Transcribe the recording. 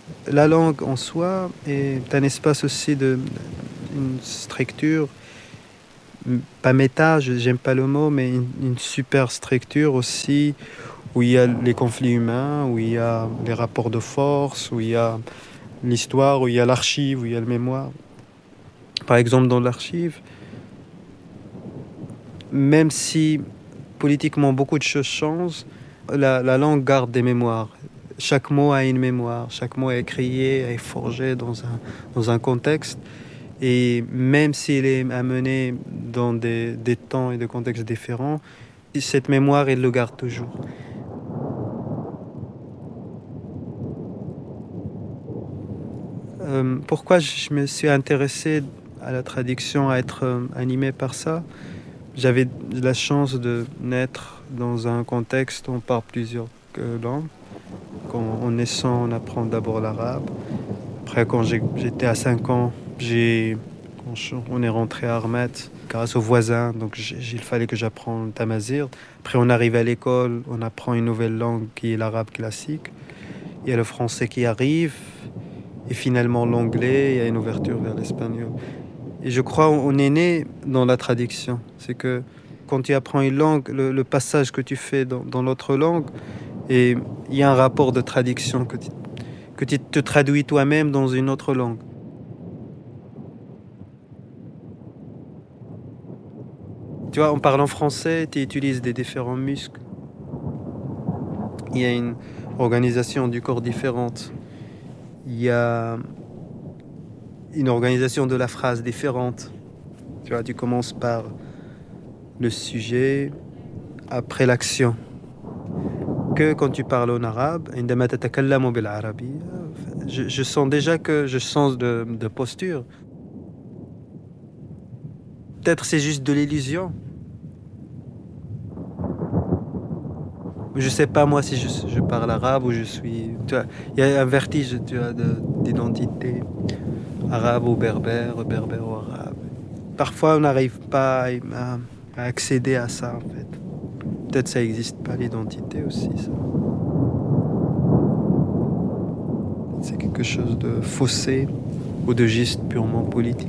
La langue en soi est un espace aussi une structure, pas méta, j'aime pas le mot, mais une super structure aussi, où il y a les conflits humains, où il y a les rapports de force, où il y a l'histoire, où il y a l'archive, où il y a le mémoire. Par exemple, dans l'archive, même si politiquement beaucoup de choses changent, la langue garde des mémoires. Chaque mot a une mémoire, chaque mot est créé, est forgé dans un contexte. Et même s'il est amené dans des temps et des contextes différents, cette mémoire, il le garde toujours. Pourquoi je me suis intéressé à la traduction, à être animé par ça? J'avais la chance de naître dans un contexte où on parle plusieurs langues. En naissant, on apprend d'abord l'arabe. Après, quand j'étais à 5 ans, on est rentré à Armet grâce aux voisins. Donc, il fallait que j'apprenne le tamazigh. Après, on arrive à l'école, on apprend une nouvelle langue qui est l'arabe classique. Il y a le français qui arrive. Et finalement, l'anglais, il y a une ouverture vers l'espagnol. Et je crois qu'on est né dans la traduction. C'est que quand tu apprends une langue, le passage que tu fais dans l'autre langue, et il y a un rapport de traduction que tu te traduis toi-même dans une autre langue. Tu vois, en parlant français, tu utilises des différents muscles. Il y a une organisation du corps différente. Il y a une organisation de la phrase différente. Tu vois, tu commences par le sujet, après l'action. Que quand tu parles en arabe, je sens déjà que je sens de posture. Peut-être c'est juste de l'illusion. Je sais pas moi si je parle arabe ou je suis. Tu vois, il y a un vertige, tu vois, d'identité arabe ou berbère ou arabe. Parfois, on n'arrive pas à accéder à ça en fait. Peut-être ça n'existe pas l'identité aussi. Ça. C'est quelque chose de faussé ou de juste purement politique.